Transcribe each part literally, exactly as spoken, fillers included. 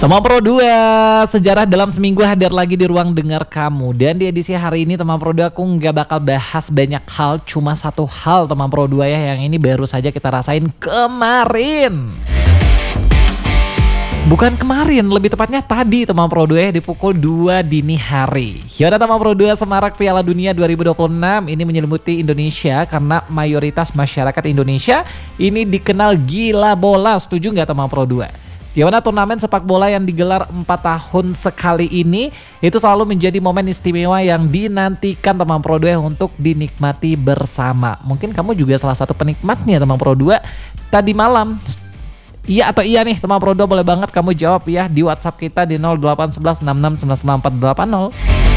Teman Pro dua, sejarah dalam seminggu hadir lagi di ruang dengar kamu. Dan di edisi hari ini Teman Pro dua aku nggak bakal bahas banyak hal, cuma satu hal Teman Pro dua ya, yang ini baru saja kita rasain kemarin. Bukan kemarin, lebih tepatnya tadi Teman Pro dua ya, di pukul dua dini hari. Yaudah Teman Pro dua, semarak Piala Dunia dua ribu dua puluh enam ini menyelimuti Indonesia karena mayoritas masyarakat Indonesia ini dikenal gila bola. Setuju nggak Teman Pro dua? Di mana turnamen sepak bola yang digelar empat tahun sekali ini itu selalu menjadi momen istimewa yang dinantikan Teman Pro dua untuk dinikmati bersama. Mungkin kamu juga salah satu penikmatnya Teman Pro dua tadi malam. Iya atau iya nih Teman Pro dua, boleh banget kamu jawab ya di WhatsApp kita di nol delapan satu satu enam enam sembilan sembilan empat delapan nol.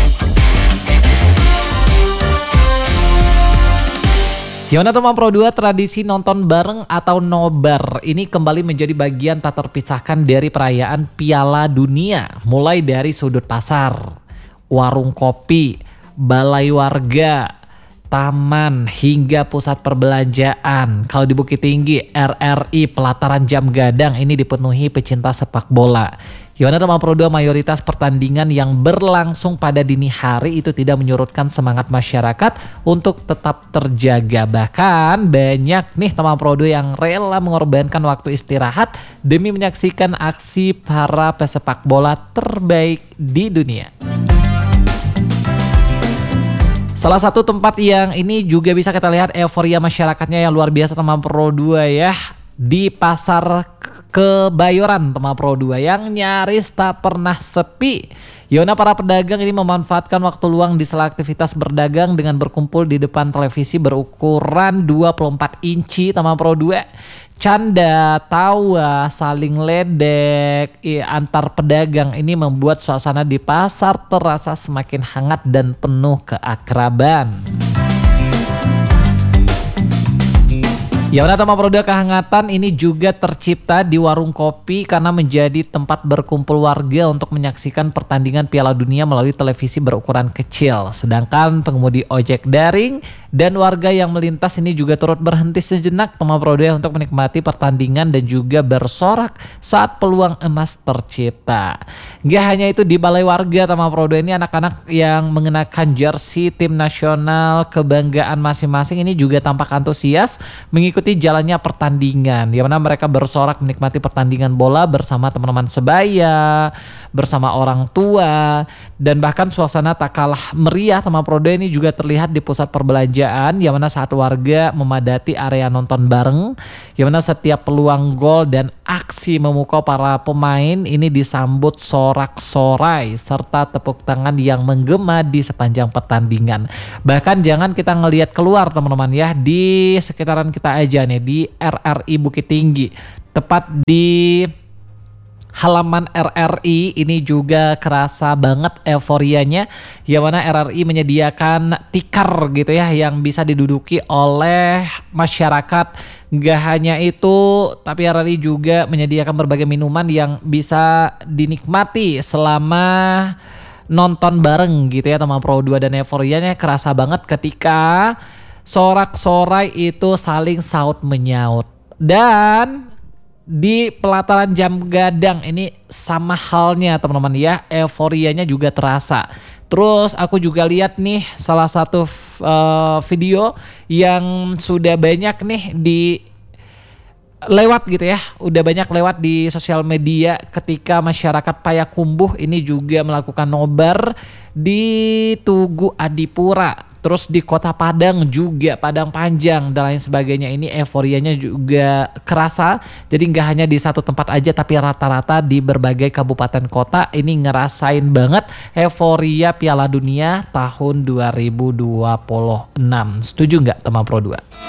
Gimana Teman Pro dua, tradisi nonton bareng atau nobar ini kembali menjadi bagian tak terpisahkan dari perayaan Piala Dunia. Mulai dari sudut pasar, warung kopi, balai warga, taman, hingga pusat perbelanjaan. Kalau di Bukit Tinggi, R R I, pelataran Jam Gadang ini dipenuhi pecinta sepak bola. Gimana Teman Pro dua, mayoritas pertandingan yang berlangsung pada dini hari itu tidak menyurutkan semangat masyarakat untuk tetap terjaga. Bahkan banyak nih Teman Pro dua yang rela mengorbankan waktu istirahat demi menyaksikan aksi para pesepak bola terbaik di dunia. Salah satu tempat yang ini juga bisa kita lihat euforia masyarakatnya yang luar biasa Teman Pro dua ya, di pasar Kebayoran Teman Pro dua yang nyaris tak pernah sepi. Yona para pedagang ini memanfaatkan waktu luang di sela aktivitas berdagang dengan berkumpul di depan televisi berukuran dua puluh empat inci Teman Pro dua. Canda, tawa, saling ledek iya, antar pedagang ini membuat suasana di pasar terasa semakin hangat dan penuh keakraban. Ya udah Teman Pro dua, kehangatan ini juga tercipta di warung kopi karena menjadi tempat berkumpul warga untuk menyaksikan pertandingan Piala Dunia melalui televisi berukuran kecil. Sedangkan pengemudi ojek daring dan warga yang melintas ini juga turut berhenti sejenak Teman Pro dua untuk menikmati pertandingan dan juga bersorak saat peluang emas tercipta. Gak hanya itu, di balai warga Teman Pro dua ini anak-anak yang mengenakan jersey tim nasional kebanggaan masing-masing ini juga tampak antusias mengikuti jalannya pertandingan, di mana mereka bersorak menikmati pertandingan bola bersama teman-teman sebaya, bersama orang tua, dan bahkan suasana tak kalah meriah Teman Pro dua ini juga terlihat di pusat perbelanjaan, di mana saat warga memadati area nonton bareng, di mana setiap peluang gol dan aksi memukau para pemain ini disambut sorak-sorai serta tepuk tangan yang menggema di sepanjang pertandingan. Bahkan jangan kita ngelihat keluar teman-teman ya, di sekitaran kita aja nih di R R I Bukit Tinggi, tepat di halaman R R I ini juga kerasa banget euforianya, yang mana R R I menyediakan tikar gitu ya yang bisa diduduki oleh masyarakat. Gak hanya itu, tapi R R I juga menyediakan berbagai minuman yang bisa dinikmati selama nonton bareng gitu ya Teman Pro dua, dan euforianya kerasa banget ketika sorak-sorai itu saling saut menyaut. Dan di pelataran Jam Gadang ini sama halnya teman-teman ya, euforianya juga terasa. Terus aku juga lihat nih salah satu uh, video yang sudah banyak nih di lewat gitu ya, udah banyak lewat di sosial media ketika masyarakat Payakumbuh ini juga melakukan nobar di Tugu Adipura. Terus di Kota Padang juga, Padang Panjang dan lain sebagainya, ini euforianya juga kerasa. Jadi nggak hanya di satu tempat aja, tapi rata-rata di berbagai kabupaten kota ini ngerasain banget euforia Piala Dunia tahun dua ribu dua puluh enam. Setuju nggak Teman Pro dua?